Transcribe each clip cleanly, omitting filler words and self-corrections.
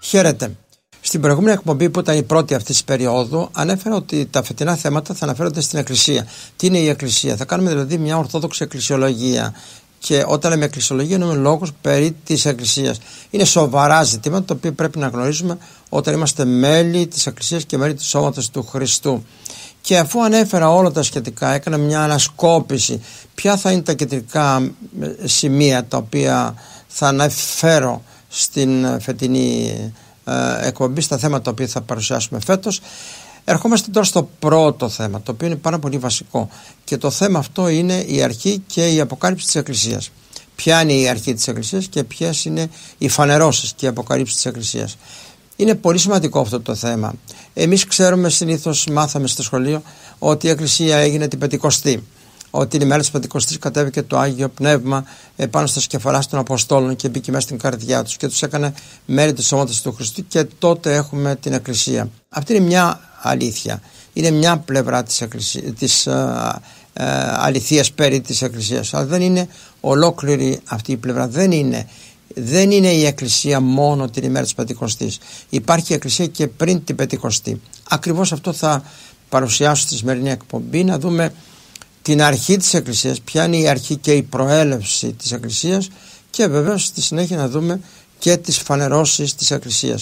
Χαίρετε. Στην προηγούμενη εκπομπή, που ήταν η πρώτη αυτή τη περίοδου, ανέφερα ότι τα φετινά θέματα θα αναφέρονται στην Εκκλησία. Τι είναι η Εκκλησία? Θα κάνουμε δηλαδή μια ορθόδοξη εκκλησιολογία. Και όταν λέμε εκκλησιολογία, εννοούμε λόγους περί της Εκκλησίας. Είναι σοβαρά ζητήματα τα οποία πρέπει να γνωρίζουμε όταν είμαστε μέλη της Εκκλησίας και μέλη του σώματος του Χριστού. Και αφού ανέφερα όλα τα σχετικά, έκανα μια ανασκόπηση. Ποια θα είναι τα κεντρικά σημεία τα οποία θα αναφέρω στην φετινή εκπομπή, στα θέματα τα οποία θα παρουσιάσουμε φέτος. Ερχόμαστε τώρα στο πρώτο θέμα, το οποίο είναι πάρα πολύ βασικό, και το θέμα αυτό είναι η αρχή και η αποκάλυψη της Εκκλησίας. Ποια είναι η αρχή της Εκκλησίας και ποιες είναι οι φανερώσεις και οι αποκαλύψεις της Εκκλησίας. Είναι πολύ σημαντικό αυτό το θέμα. Εμείς ξέρουμε, συνήθως μάθαμε στο σχολείο, ότι η Εκκλησία έγινε την Πεντηκοστή. Ότι την ημέρα της Πεντηκοστής κατέβηκε το Άγιο Πνεύμα πάνω στα σκεφαλά των Αποστόλων και μπήκε μέσα στην καρδιά τους και τους έκανε μέρη του σώματος του Χριστού, και τότε έχουμε την Εκκλησία. Αυτή είναι μια αλήθεια. Είναι μια πλευρά της αληθείας περί της Εκκλησίας. Αλλά δεν είναι ολόκληρη αυτή η πλευρά. Δεν είναι η Εκκλησία μόνο την ημέρα της Πεντηκοστής. Υπάρχει η Εκκλησία και πριν την Πεντηκοστή. Ακριβώς αυτό θα παρουσιάσω στη σημερινή εκπομπή, να δούμε την αρχή της Εκκλησίας, ποια είναι η αρχή και η προέλευση της Εκκλησίας, και βεβαίως στη συνέχεια να δούμε και τις φανερώσεις της Εκκλησίας.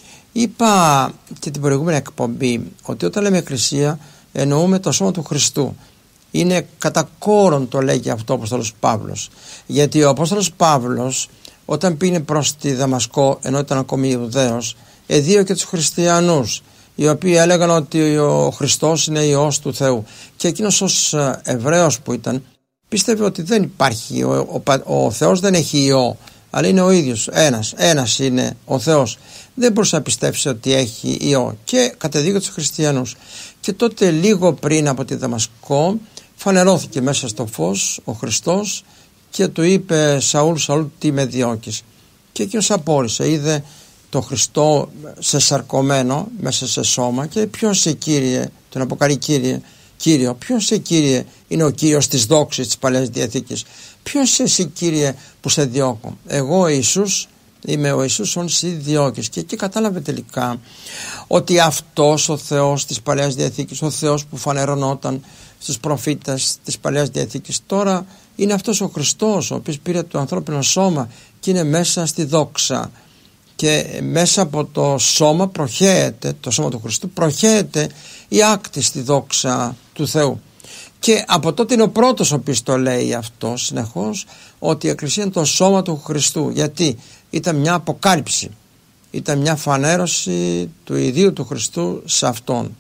Είπα και την προηγούμενη εκπομπή ότι όταν λέμε Εκκλησία εννοούμε το σώμα του Χριστού. Είναι κατά κόρον, το λέγει αυτό ο Απόστολος Παύλος, γιατί ο Απόστολος Παύλος όταν πήγε προς τη Δαμασκό, ενώ ήταν ακόμη Ιουδαίος, εδίωκε τους χριστιανούς, οι οποίοι έλεγαν ότι ο Χριστός είναι Υιός του Θεού, και εκείνος ως Εβραίος που ήταν πίστευε ότι δεν υπάρχει, ο Θεός δεν έχει Υιό, αλλά είναι ο ίδιος, ένας είναι ο Θεός. Δεν μπορούσε να πιστέψει ότι έχει Υιό, και κατεδίκασε τους χριστιανούς. Και τότε, λίγο πριν από τη Δαμασκό, φανερώθηκε μέσα στο φως ο Χριστός και του είπε: Σαούλ, Σαούλ, τι με διώκεις? Και εκείνος απόρρισε, είδε το Χριστό σε σαρκωμένο μέσα σε σώμα, και ποιος σε Κύριε, τον αποκαλεί Κύριο, ποιος σε Κύριε? Είναι ο Κύριος της δόξης της Παλαιάς Διαθήκης. Ποιος εσύ Κύριε που σε διώκω? Εγώ ο Ιησούς είμαι, ο Ιησούς όν εσύ διώκεις. Και εκεί κατάλαβε τελικά ότι αυτός ο Θεός της Παλαιάς Διαθήκης, ο Θεός που φανερωνόταν στους προφήτες της Παλαιάς Διαθήκης, τώρα είναι αυτός ο Χριστός, ο οποίος πήρε το ανθρώπινο σώμα και είναι μέσα στη δόξα. Και μέσα από το σώμα προχέεται, το σώμα του Χριστού, προχέεται η άκτιστη δόξα του Θεού. Και από τότε είναι ο πρώτος ο οποίος το λέει αυτό συνεχώς, ότι η Εκκλησία είναι το σώμα του Χριστού. Γιατί ήταν μια αποκάλυψη, ήταν μια φανέρωση του ιδίου του Χριστού σε αυτόν.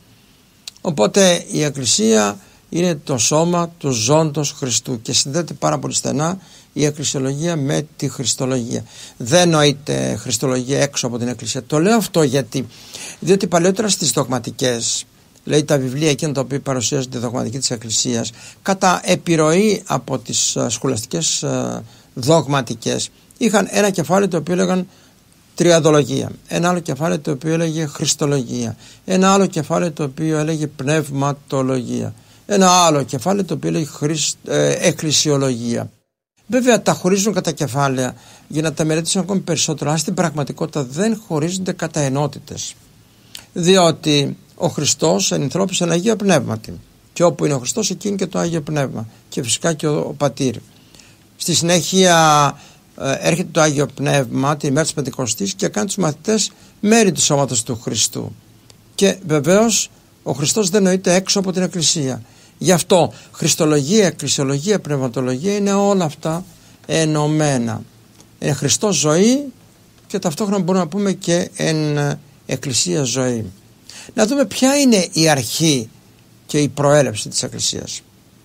Οπότε η Εκκλησία είναι το σώμα του ζώντος Χριστού, και συνδέεται πάρα πολύ στενά η εκκλησιολογία με τη χριστολογία. Δεν νοείται χριστολογία έξω από την Εκκλησία. Το λέω αυτό διότι παλαιότερα στις δογματικές, λέει τα βιβλία εκείνα τα οποία παρουσιάζουν τη δογματική της Εκκλησίας, κατά επιρροή από τις σχολαστικές δογματικές, είχαν ένα κεφάλαιο το οποίο έλεγαν τριαδολογία, ένα άλλο κεφάλαιο το οποίο έλεγε χριστολογία, ένα άλλο κεφάλαιο το οποίο έλεγε πνευματολογία, ένα άλλο κεφάλαιο το οποίο έλεγε εκκλησιολογία. Βέβαια τα χωρίζουν κατά κεφάλαια για να τα μελετήσουν ακόμη περισσότερο, αλλά στην πραγματικότητα δεν χωρίζονται κατά ενότητες, διότι ο Χριστός ενυνθρώπισε ένα Αγίο Πνεύματι, και όπου είναι ο Χριστός εκεί είναι και το Άγιο Πνεύμα, και φυσικά και ο Πατήρ. Στη συνέχεια έρχεται το Άγιο Πνεύμα την ημέρα της Πεντηκοστής και κάνει τους μαθητές μέρη του σώματος του Χριστού, και βεβαίως ο Χριστός δεν νοείται έξω από την Εκκλησία. Γι' αυτό χριστολογία, εκκλησιολογία, πνευματολογία είναι όλα αυτά ενωμένα. Είναι Χριστός ζωή και ταυτόχρονα μπορούμε να πούμε και εν εκκλησία ζωή. Να δούμε ποια είναι η αρχή και η προέλευση της Εκκλησίας.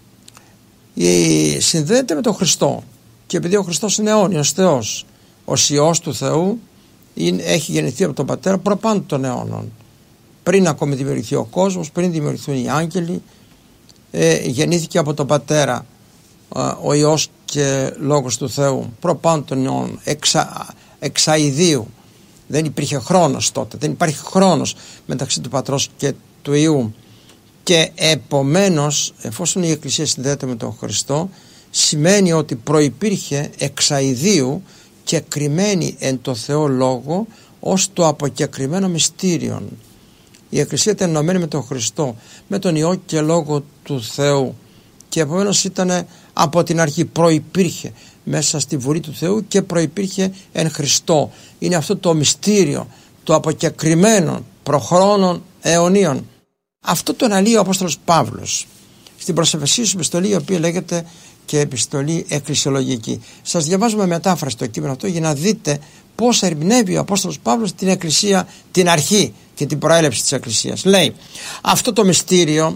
Συνδέεται με τον Χριστό, και επειδή ο Χριστός είναι αιώνιος Θεός, ως Υιός του Θεού, έχει γεννηθεί από τον Πατέρα προπάντων των αιώνων. Πριν ακόμη δημιουργηθεί ο κόσμος, πριν δημιουργηθούν οι άγγελοι, γεννήθηκε από τον Πατέρα ο Υιός και Λόγος του Θεού, προπάντων των αιώνων, εξαηδίου. Δεν υπήρχε χρόνος τότε, δεν υπάρχει χρόνος μεταξύ του Πατρός και του Υιού, και επομένως εφόσον η Εκκλησία συνδέεται με τον Χριστό, σημαίνει ότι προϋπήρχε εξαηδίου και κρυμμένη εν το Θεό Λόγο ως το αποκεκριμένο μυστήριον. Η Εκκλησία ήταν ενωμένη με τον Χριστό, με τον Υιό και Λόγο του Θεού, και επομένως ήταν από την αρχή, προϋπήρχε μέσα στη Βουλή του Θεού και προϋπήρχε εν Χριστώ. Είναι αυτό το μυστήριο, το αποκεκριμένο προχρόνων αιωνίων. Αυτό το αναλύει ο Απόστολος Παύλος στην προς Εφεσίους επιστολή, η οποία λέγεται και επιστολή εκκλησιολογική. Σας διαβάζουμε μετάφραση το κείμενο αυτό για να δείτε πώς ερμηνεύει ο Απόστολος Παύλος την Εκκλησία, την αρχή και την προέλευση της Εκκλησίας. Λέει, αυτό το μυστήριο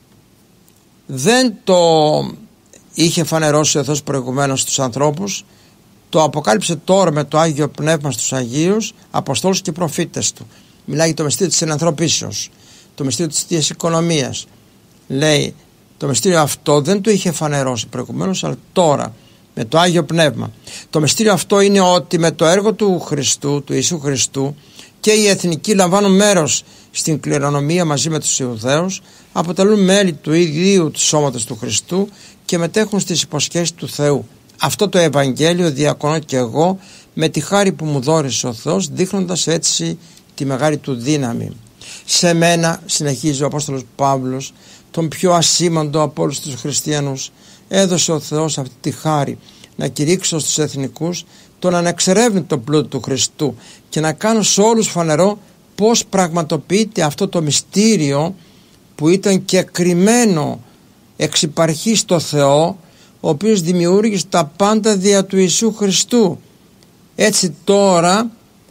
δεν το είχε φανερώσει ο Θεός προηγουμένως στους ανθρώπους, το αποκάλυψε τώρα με το Άγιο Πνεύμα στους Αγίους Αποστόλους και προφήτες του. Μιλάει για το μυστήριο της ενανθρωπίσεως, το μυστήριο της Θείας Οικονομίας. Λέει, το μυστήριο αυτό δεν το είχε φανερώσει προηγουμένως, αλλά τώρα με το Άγιο Πνεύμα. Το μυστήριο αυτό είναι ότι με το έργο του Χριστού, του Ιησού Χριστού, και οι εθνικοί λαμβάνουν μέρος στην κληρονομία μαζί με τους Ιουδαίους, αποτελούν μέλη του ίδιου του σώματος του Χριστού και μετέχουν στις υποσχέσεις του Θεού. Αυτό το Ευαγγέλιο διακονώ και εγώ με τη χάρη που μου δώρισε ο Θεός, δείχνοντας έτσι τη μεγάλη του δύναμη. Σε μένα, συνεχίζει ο Απόστολος Παύλος, τον πιο ασήμαντο από όλους τους χριστιανούς, έδωσε ο Θεός αυτή τη χάρη να κηρύξω στους εθνικούς τον ανεξερεύνητο πλούτο του Χριστού και να κάνω σε όλους φανερό πώς πραγματοποιείται αυτό το μυστήριο που ήταν και κρυμμένο εξ υπαρχής στο Θεό, ο οποίος δημιούργησε τα πάντα δια του Ιησού Χριστού. Έτσι τώρα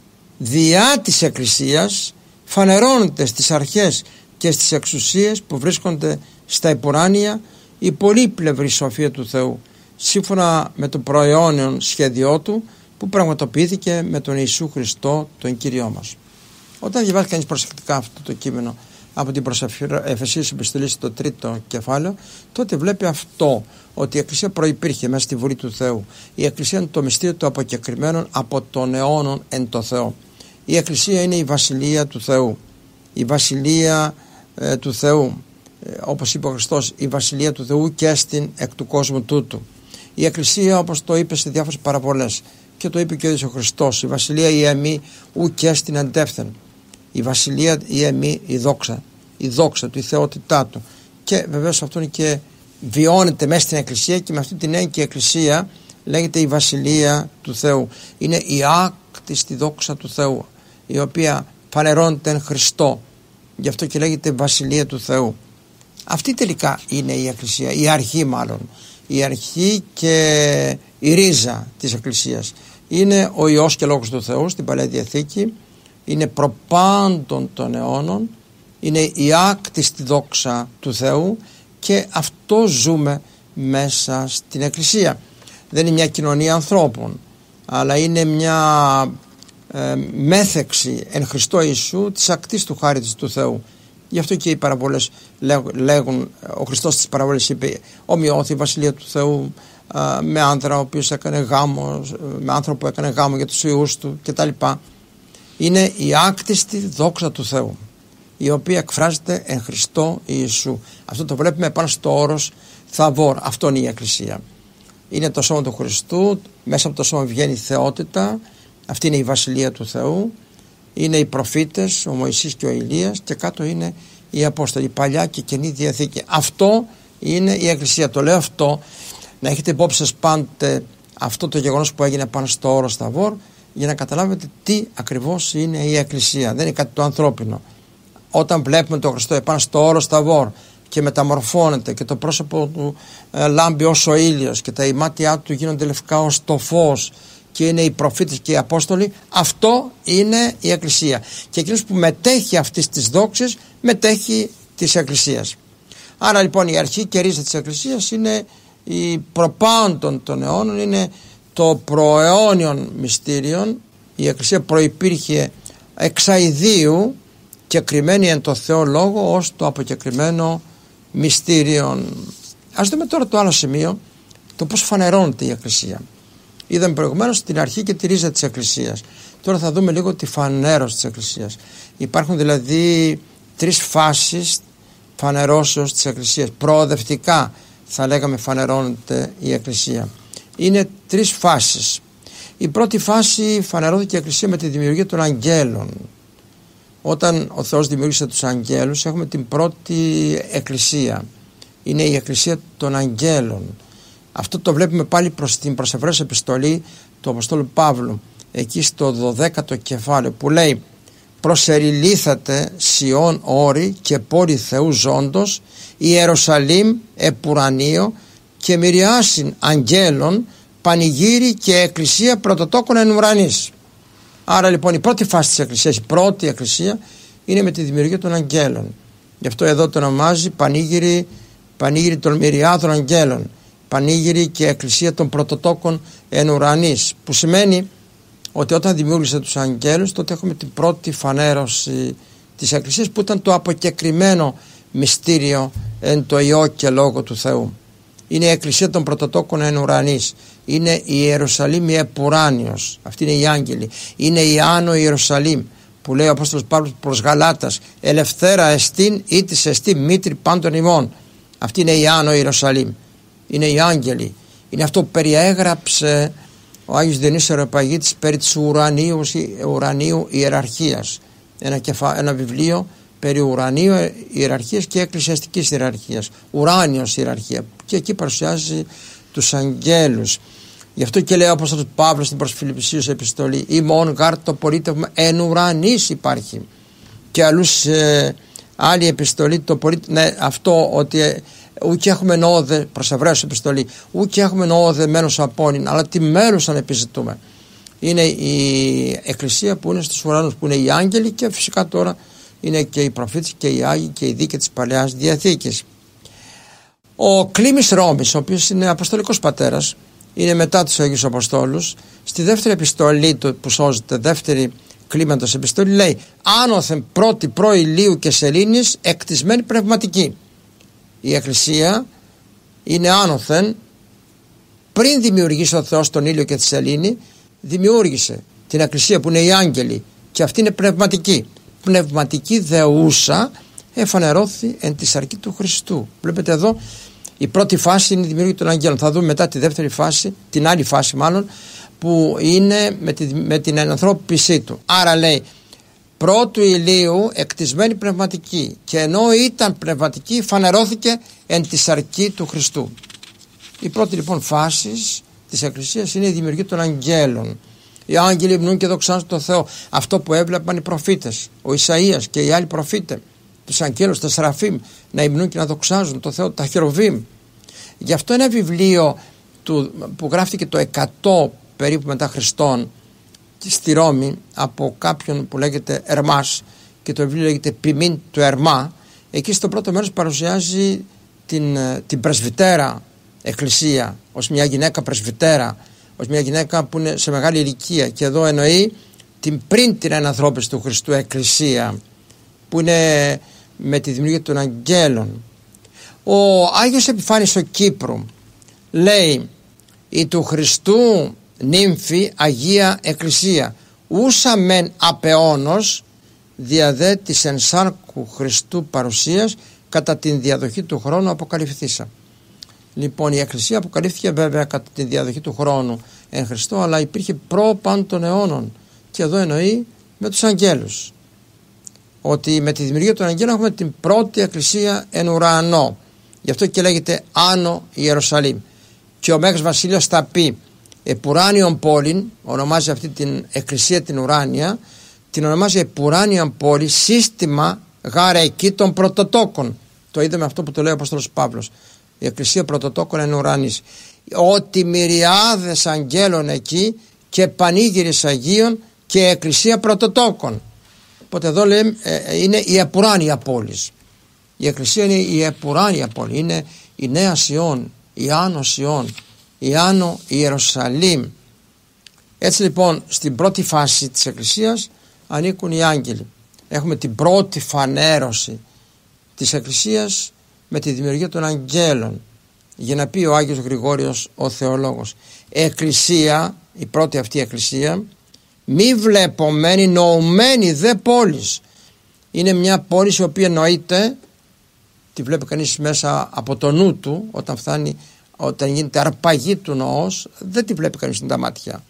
διά της Εκκλησίας φανερώνεται στις αρχές και στις εξουσίες που βρίσκονται στα υπουράνια η πολύπλευρη σοφία του Θεού, σύμφωνα με το προαιώνιον σχέδιό του που πραγματοποιήθηκε με τον Ιησού Χριστό τον Κύριό μας. Όταν διαβάζει κανείς προσεκτικά αυτό το κείμενο από την προς Εφεσίους επιστολή στο 3ο κεφάλαιο, τότε βλέπει αυτό, ότι η Εκκλησία προϋπήρχε μέσα στη Βουλή του Θεού. Η Εκκλησία είναι το μυστήριο του αποκεκριμένων από τον αιώνων εν το Θεό. Η Εκκλησία είναι η βασιλεία του Θεού. Η βασιλεία του Θεού, όπως είπε ο Χριστός, η βασιλεία του Θεού και στην εκ του κόσμου τούτου. Η Εκκλησία, όπως το είπε σε διάφορες παραβολές και το είπε και ο ίδιος ο Χριστός, η βασιλεία η εμή ου και στην εντεύθεν. Η βασιλεία η εμή, η δόξα του, η θεότητά του. Και βεβαίως αυτό είναι και βιώνεται μέσα στην Εκκλησία, και με αυτή την έννοια η Εκκλησία λέγεται η βασιλεία του Θεού. Είναι η άκτιστη δόξα του Θεού, η οποία φανερώνεται εν Χριστώ. Γι' αυτό και λέγεται βασιλεία του Θεού. Αυτή τελικά είναι η Εκκλησία, η αρχή μάλλον. Η αρχή και η ρίζα της Εκκλησίας. Είναι ο Υιός και Λόγος του Θεού στην Παλαιά Διαθήκη. Είναι προπάντων των αιώνων. Είναι η άκτιστη δόξα του Θεού, και αυτό ζούμε μέσα στην Εκκλησία. Δεν είναι μια κοινωνία ανθρώπων, αλλά είναι μια μέθεξη εν Χριστώ Ιησού της ακτής του χάριτος του Θεού. Γι' αυτό και οι παραβολές λέγουν, ο Χριστός στις παραβολές είπε, ομοιώθη η βασιλεία του Θεού με άντρα ο οποίος έκανε γάμο, με άνθρωπο που έκανε γάμο για τους ιούς του κτλ. Είναι η άκτιστη δόξα του Θεού, η οποία εκφράζεται εν Χριστώ Ιησού. Αυτό το βλέπουμε πάνω στο όρος Θαβόρ. Αυτό είναι η Εκκλησία. Είναι το σώμα του Χριστού, μέσα από το σώμα βγαίνει η θεότητα. Αυτή είναι η βασιλεία του Θεού. Είναι οι προφήτες, ο Μωυσής και ο Ηλίας, και κάτω είναι οι Απόστολοι, Παλιά και Καινή Διαθήκη. Αυτό είναι η Εκκλησία. Το λέω αυτό, να έχετε υπόψη σας πάντοτε αυτό το γεγονός που έγινε πάνω στο όρος Θαβόρ, για να καταλάβετε τι ακριβώς είναι η Εκκλησία. Δεν είναι κάτι το ανθρώπινο. Όταν βλέπουμε τον Χριστό επάνω στο όρος Θαβόρ και μεταμορφώνεται και το πρόσωπο του λάμπει ως ο ήλιος και τα μάτια του γίνονται λευκά ως το φως, και είναι οι προφήτες και οι Απόστολοι, αυτό είναι η Εκκλησία. Και εκείνος που μετέχει αυτής της δόξης μετέχει της Εκκλησίας. Άρα λοιπόν η αρχή και ρίζα της Εκκλησίας είναι η προπάντων των αιώνων, είναι το προαιώνιον μυστήριον. Η Εκκλησία προϋπήρχε εξαηδίου και κρυμμένη εν το Θεό Λόγο ως το αποκεκριμένο μυστήριον. Ας δούμε τώρα το άλλο σημείο, το πώς φανερώνεται η Εκκλησία. Είδαμε προηγουμένως την αρχή και τη ρίζα της Εκκλησίας. Τώρα θα δούμε λίγο τη φανέρωση της Εκκλησίας. Υπάρχουν δηλαδή 3 φάσεις φανερώσεως της Εκκλησίας. Προοδευτικά θα λέγαμε φανερώνεται η Εκκλησία. Είναι 3 φάσεις. Η πρώτη φάση φανερώθηκε η Εκκλησία με τη δημιουργία των αγγέλων. Όταν ο Θεός δημιούργησε τους αγγέλους, έχουμε την πρώτη Εκκλησία. Είναι η Εκκλησία των αγγέλων. Αυτό το βλέπουμε πάλι προς την προσεφρές επιστολή του Αποστόλου Παύλου, εκεί στο 12ο κεφάλαιο, που λέει: «Προσεριλήθατε Σιών όρη και πόλη Θεού ζώντος, Ιερουσαλήμ επουρανίο και μυριάσιν αγγέλων, πανηγύρι και εκκλησία πρωτοτόκων εν ουρανής». Άρα λοιπόν η πρώτη φάση της Εκκλησίας, η πρώτη Εκκλησία, είναι με τη δημιουργία των αγγέλων. Γι' αυτό εδώ το ονομάζει πανήγυρι των μυριάδων αγγέλων, πανήγυρι και εκκλησία των πρωτοτόκων εν ουρανής, που σημαίνει ότι όταν δημιούργησε τους αγγέλους, τότε έχουμε την πρώτη φανέρωση της Εκκλησίας, που ήταν το αποκεκριμένο μυστήριο εν το Υιό και Λόγο του Θεού. Είναι η εκκλησία των πρωτοτόκων εν ουρανής. Είναι η Ιερουσαλήμ η επουράνιος. Αυτή είναι η άγγελη. Είναι η Άνω Ιερουσαλήμ, που λέει ο Απόστολος Παύλος προς Γαλάτας: «Ελευθέρα εστίν ή της εστί μήτρη πάντων ημών». Αυτή είναι η Άνω Ιερουσαλήμ. Είναι η άγγελη. Είναι αυτό που περιέγραψε ο Άγιος Διονύσιος Αεροπαγίτης περί της ουρανίου ιεραρχίας. Ένα βιβλίο περί ουρανίου ιεραρχίας και εκκλησιαστικής ιεραρχίας. Ουράνιος ιεραρχία. Και εκεί παρουσιάζει τους αγγέλους. Γι' αυτό και λέει ο Απόστολος Παύλος στην προς Φιλιππισίους επιστολή: «Ημών γάρ το πολίτευμα εν ουρανής υπάρχει». Και αλλούς άλλη επιστολή το πολίτευμα, ναι, αυτό ότι ούκ έχουμε νόδε, προς Εβραίους επιστολή, ούκ έχουμε νόδε μένους απόνιν, αλλά τι μέλους αν επιζητούμε. Είναι η εκκλησία που είναι στους ουρανούς, που είναι οι άγγελοι, και φυσικά τώρα είναι και οι προφήτες και οι Άγιοι και οι δίκαιοι της Παλαιάς Διαθήκης. Ο Κλήμης Ρώμης, ο οποίος είναι αποστολικός πατέρας, είναι μετά τους Αγίους Αποστόλους, στη δεύτερη επιστολή του που σώζεται, δεύτερη Κλίμαντος επιστολή, λέει: «Άνωθεν πρώτη προηλίου και σελήνης εκτισμένη πνευματική». Η Εκκλησία είναι άνωθεν, πριν δημιουργήσει ο Θεός τον ήλιο και τη σελήνη, δημιούργησε την Εκκλησία που είναι οι άγγελοι, και αυτή είναι πνευματική. Πνευματική δεούσα εφανερώθη εν τη σαρκή του Χριστού. Βλέπετε εδώ, η πρώτη φάση είναι η δημιουργία των αγγέλων. Θα δούμε μετά τη δεύτερη φάση, την άλλη φάση μάλλον, που είναι με την ενανθρώπισή του. Άρα λέει: πρώτου ηλίου εκτισμένη πνευματική, και ενώ ήταν πνευματική φανερώθηκε εν τη σαρκή του Χριστού. Η πρώτη λοιπόν φάση της Εκκλησίας είναι η δημιουργία των αγγέλων. Οι άγγελοι υμνούν και δοξάζουν τον Θεό. Αυτό που έβλεπαν οι προφήτες, ο Ισαΐας και οι άλλοι προφήτες, τους αγγέλους, τα Σεραφείμ, να υμνούν και να δοξάζουν τον Θεό, τα Χερουβίμ. Γι' αυτό ένα βιβλίο που γράφτηκε το 100 περίπου μετά Χριστόν στη Ρώμη από κάποιον που λέγεται Ερμάς, και το βιβλίο λέγεται Ποιμήν του Ερμά, εκεί στο πρώτο μέρος παρουσιάζει την πρεσβυτέρα εκκλησία ως μια γυναίκα πρεσβυτέρα, ως μια γυναίκα που είναι σε μεγάλη ηλικία, και εδώ εννοεί πριν την ενανθρώπιση του Χριστού εκκλησία, που είναι με τη δημιουργία των αγγέλων. Ο Άγιος Επιφάνης ο Κύπρου λέει: «Η του Χριστού νύμφη Αγία Εκκλησία, ούσα μεν απεώνος διαδέ της ενσάρκου Χριστού παρουσίας κατά την διαδοχή του χρόνου αποκαλυφθήσα». Λοιπόν, η Εκκλησία αποκαλύφθηκε βέβαια κατά τη διαδοχή του χρόνου εν Χριστώ, αλλά υπήρχε προπάντων των αιώνων, και εδώ εννοεί με τους αγγέλους, ότι με τη δημιουργία των αγγέλων έχουμε την πρώτη Εκκλησία εν ουρανό. Γι' αυτό και λέγεται Άνω Ιερουσαλήμ. Και ο Μέγας Βασίλειος θα πει: «Επουράνιον πόλην», ονομάζει αυτή την Εκκλησία την ουράνια, την ονομάζει Επουράνιον πόλη, σύστημα γάρα εκεί των πρωτοτόκων. Το είδαμε αυτό που το λέει ο Απόστολος Παύλος, η Εκκλησία πρωτοτόκων εν ουρανής. Ότι μυριάδες αγγέλων εκεί και πανήγυρις Αγίων και Εκκλησία πρωτοτόκων. Οπότε εδώ λέμε είναι η επουράνια πόλη. Η Εκκλησία είναι η επουράνια πόλη, είναι η Νέα Σιών, η Άνω Σιών, η Άνω Ιερουσαλήμ. Έτσι λοιπόν στην πρώτη φάση της Εκκλησίας ανήκουν οι άγγελοι. Έχουμε την πρώτη φανέρωση της Εκκλησίας με τη δημιουργία των αγγέλων. Για να πει ο Άγιος Γρηγόριος ο θεολόγος: «Εκκλησία, η πρώτη αυτή Εκκλησία, μη βλεπομένη νοουμένη δε πόλης». Είναι μια πόλη η οποία νοείται, τη βλέπει κανείς μέσα από το νου του, όταν γίνεται αρπαγή του νοός, δεν τη βλέπει κανείς με τα μάτια.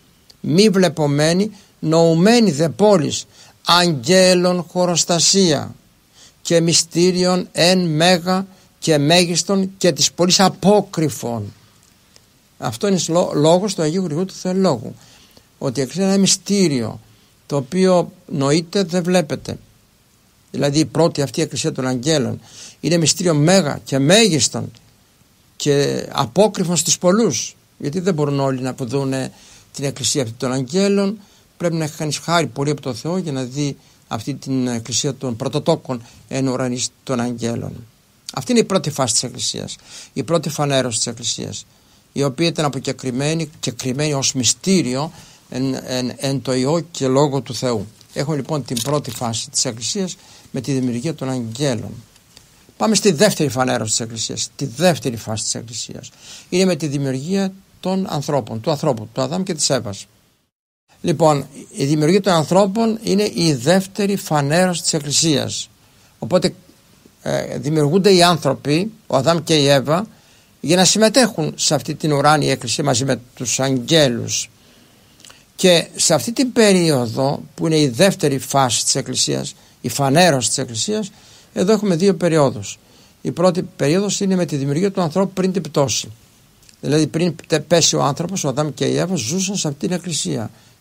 μη βλεπομένη, νοουμένη δε πόλης, αγγέλων χωροστασία και μυστήριον εν μέγα και μέγιστον και της πόλης απόκρυφων. Αυτό είναι λόγος του Αγίου Γρηγορίου του Θεολόγου, ότι η Εκκλησία είναι ένα μυστήριο το οποίο νοείται, δεν βλέπετε. Δηλαδή η πρώτη αυτή Εκκλησία των Αγγέλων είναι μυστήριο μέγα και μέγιστον και απόκρυφων στους πολλούς, γιατί δεν μπορούν όλοι να δουν την Εκκλησία αυτή των Αγγέλων. Πρέπει να έχει κανείς χάρη πολύ από το Θεό για να δει αυτή την Εκκλησία των πρωτοτόκων εν ουρανής των Αγγέλων. Αυτή είναι η πρώτη φάση της Εκκλησίας, η πρώτη φανέρωση της Εκκλησίας, η οποία ήταν αποκεκριμένη και κρυμμένη ως μυστήριο εν το Υιό και Λόγο του Θεού. Έχουμε λοιπόν την πρώτη φάση της Εκκλησίας με τη δημιουργία των Αγγέλων. Πάμε στη δεύτερη φανέρωση της Εκκλησίας, τη δεύτερη φάση της Εκκλησίας. Είναι με τη δημιουργία των ανθρώπων, του ανθρώπου, του Αδάμ και της Εύας. Λοιπόν, η δημιουργία των ανθρώπων είναι η δεύτερη φανέρωση της Εκκλησίας. Οπότε δημιουργούνται οι άνθρωποι, ο Αδάμ και η Εύα, για να συμμετέχουν σε αυτή την ουράνια Εκκλησία μαζί με τους αγγέλους. Και σε αυτή την περίοδο που είναι η δεύτερη φάση της Εκκλησίας, η φανέρωση της Εκκλησίας, εδώ έχουμε δύο περιόδους. Η πρώτη περίοδος είναι με τη δημιουργία του ανθρώπου πριν την πτώση. Δηλαδή πριν πέσει ο άνθρωπος, ο Αδάμ και η Εύα ζούσαν σε αυτή την Εκκλησία.